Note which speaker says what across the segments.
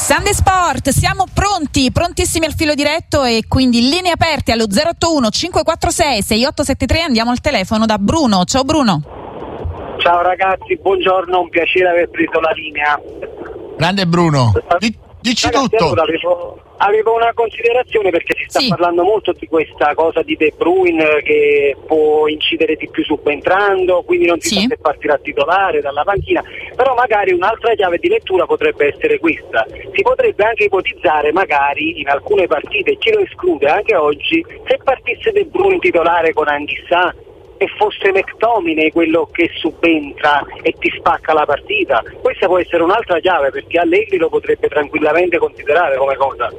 Speaker 1: Sunday Sport, siamo prontissimi al filo diretto e quindi linee aperte allo 081 546 6873. Andiamo al telefono da Bruno. Ciao Bruno.
Speaker 2: Ciao ragazzi, buongiorno, un piacere aver preso la linea.
Speaker 3: Grande Bruno, dici
Speaker 2: ragazzi,
Speaker 3: tutto.
Speaker 2: Allora, avevo una considerazione, perché si sta parlando molto di questa cosa di De Bruyne che può incidere di più subentrando, quindi non si sa se partirà titolare dalla panchina, però magari un'altra chiave di lettura potrebbe essere questa: si potrebbe anche ipotizzare magari in alcune partite, chi lo esclude anche oggi, se partisse De Bruyne titolare con Anghissà e fosse McTominay quello che subentra e ti spacca la partita. Questa può essere un'altra chiave, perché Allegri lo potrebbe tranquillamente considerare come cosa.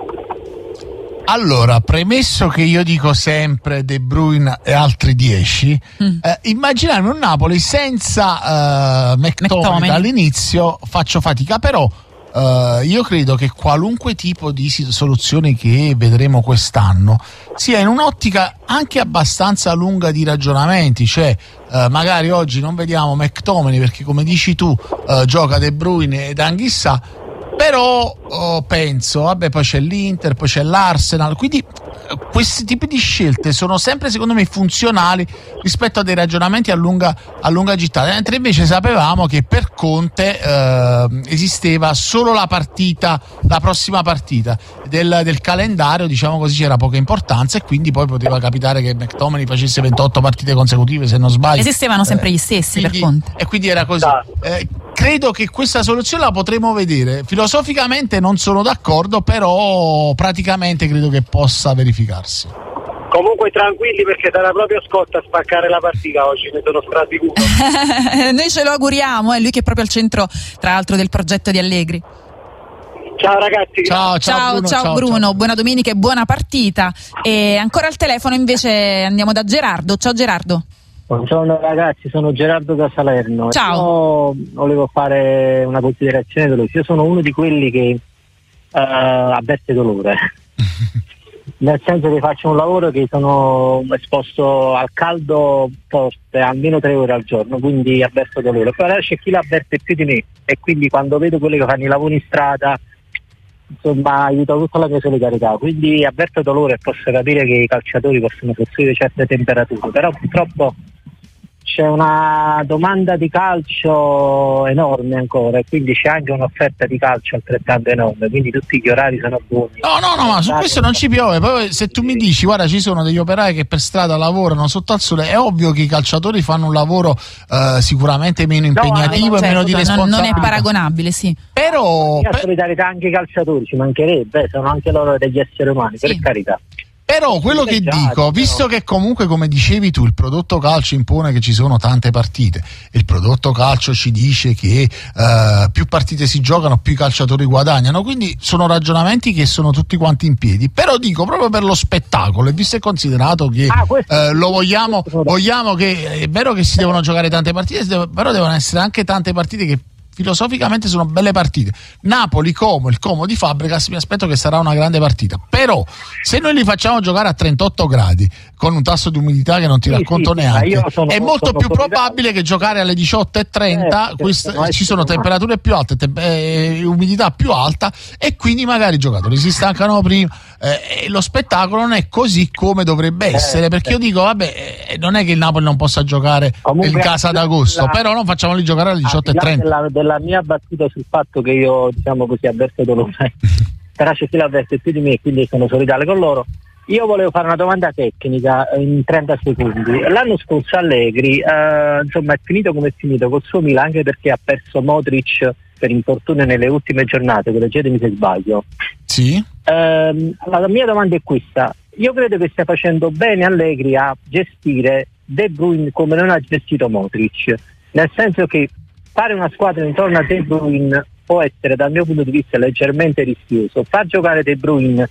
Speaker 3: Allora, premesso che io dico sempre De Bruyne e altri 10, immaginarmi un Napoli senza McTominay dall'inizio faccio fatica, però io credo che qualunque tipo di soluzione che vedremo quest'anno sia in un'ottica anche abbastanza lunga di ragionamenti, cioè magari oggi non vediamo McTominay perché, come dici tu, gioca De Bruyne ed Anghissà, però penso, vabbè, poi c'è l'Inter, poi c'è l'Arsenal, quindi questi tipi di scelte sono sempre, secondo me, funzionali rispetto a dei ragionamenti a lunga gittata, mentre invece sapevamo che per Conte esisteva solo la prossima partita del calendario, diciamo così, c'era poca importanza, e quindi poi poteva capitare che McTominay facesse 28 partite consecutive, se non sbaglio.
Speaker 1: Esistevano sempre gli stessi,
Speaker 3: quindi,
Speaker 1: per Conte.
Speaker 3: E quindi era così. Credo che questa soluzione la potremo vedere. Filosoficamente non sono d'accordo, però praticamente credo che possa verificarsi.
Speaker 2: Comunque tranquilli, perché sarà proprio Scott a spaccare la partita oggi, ne sono strasicuro.
Speaker 1: Noi ce lo auguriamo, è lui che è proprio al centro, tra l'altro, del progetto di Allegri.
Speaker 2: Ciao ragazzi.
Speaker 1: Ciao Bruno. Buona domenica e buona partita. E ancora al telefono invece andiamo da Gerardo. Ciao Gerardo.
Speaker 4: Buongiorno ragazzi, sono Gerardo da Salerno.
Speaker 1: Ciao.
Speaker 4: Io volevo fare una considerazione veloce. Io sono uno di quelli che avverte dolore. Nel senso che faccio un lavoro che sono esposto al caldo forte almeno 3 ore al giorno, quindi avverto dolore. Però c'è chi l'avverte più di me, e quindi quando vedo quelli che fanno i lavori in strada, insomma, aiuta tutta la mia solidarietà. Quindi avverto dolore e posso capire che i calciatori possono soffrire certe temperature, però purtroppo c'è una domanda di calcio enorme ancora, e quindi c'è anche un'offerta di calcio altrettanto enorme, quindi tutti gli orari sono buoni.
Speaker 3: No, ma su questo non ci piove. Poi se tu mi dici, guarda, ci sono degli operai che per strada lavorano sotto al sole, è ovvio che i calciatori fanno un lavoro sicuramente meno impegnativo e meno di responsabilità.
Speaker 1: Non è paragonabile, sì.
Speaker 3: Però
Speaker 4: solidarietà anche ai calciatori, ci mancherebbe, sono anche loro degli esseri umani, per carità.
Speaker 3: Però quello che dico, visto che comunque, come dicevi tu, il prodotto calcio impone che ci sono tante partite, il prodotto calcio ci dice che più partite si giocano, più i calciatori guadagnano, quindi sono ragionamenti che sono tutti quanti in piedi. Però dico, proprio per lo spettacolo, e visto e considerato che lo vogliamo che è vero che si devono giocare tante partite, però devono essere anche tante partite che filosoficamente sono belle partite. Napoli-Como, il Como di Fabregas, mi aspetto che sarà una grande partita, però se noi li facciamo giocare a 38 gradi con un tasso di umidità che non ti racconto neanche, è molto più probabile che giocare alle 18:30 ci sono temperature più alte, umidità più alta, e quindi magari i giocatori si stancano prima, e lo spettacolo non è così come dovrebbe essere, perché io dico, vabbè, non è che il Napoli non possa giocare in casa ad agosto, però non facciamoli giocare alle 18:30.
Speaker 4: La mia battuta sul fatto che io, diciamo così, avverto dolore, però c'è chi l'avverte più di me, quindi sono solidale con loro. Io volevo fare una domanda tecnica in 30 secondi. L'anno scorso Allegri insomma è finito come è finito col suo Milan, anche perché ha perso Modric per infortunio nelle ultime giornate, correggetemi se sbaglio.
Speaker 3: Sì.
Speaker 4: La mia domanda è questa: io credo che stia facendo bene Allegri a gestire De Bruyne come non ha gestito Modric, nel senso che fare una squadra intorno a De Bruyne può essere, dal mio punto di vista, leggermente rischioso. Far giocare De Bruyne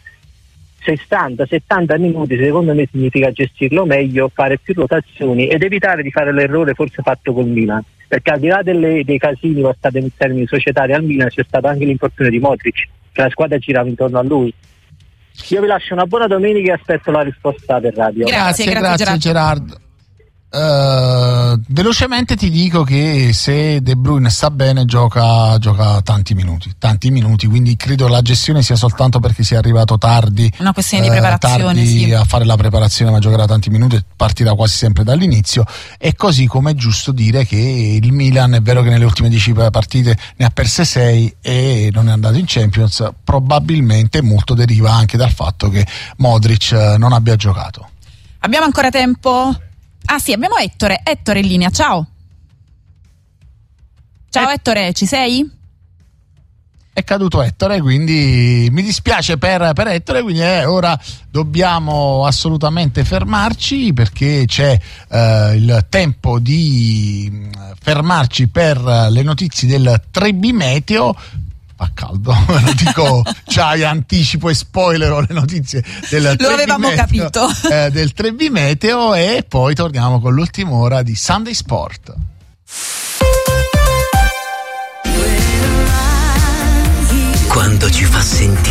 Speaker 4: 60-70 minuti secondo me significa gestirlo meglio, fare più rotazioni ed evitare di fare l'errore forse fatto col Milan, perché al di là dei casini passati in termini societari al Milan c'è stato anche l'infortunio di Modric, che la squadra girava intorno a lui. Io vi lascio una buona domenica e aspetto la risposta per radio.
Speaker 1: Grazie
Speaker 3: Gerardo. Velocemente ti dico che se De Bruyne sta bene gioca tanti minuti, quindi credo la gestione sia soltanto perché sia arrivato tardi,
Speaker 1: una questione di preparazione, sì.
Speaker 3: A fare la preparazione, ma giocherà tanti minuti e partirà quasi sempre dall'inizio. E così come è giusto dire che il Milan, è vero che nelle ultime 10 partite ne ha perse 6 e non è andato in Champions, probabilmente molto deriva anche dal fatto che Modric non abbia giocato.
Speaker 1: Abbiamo ancora tempo? Ah sì, abbiamo Ettore in linea, ciao Ettore, ci sei?
Speaker 3: È caduto Ettore, quindi mi dispiace per Ettore, quindi ora dobbiamo assolutamente fermarci, perché c'è il tempo di fermarci per le notizie del 3B Meteo. Fa caldo, lo dico, c'hai anticipo e spoilerò le notizie del 3B
Speaker 1: Lo avevamo
Speaker 3: Meteo,
Speaker 1: capito.
Speaker 3: Del 3B Meteo, e poi torniamo con l'ultima ora di Sunday Sport.
Speaker 5: Quando ci fa sentire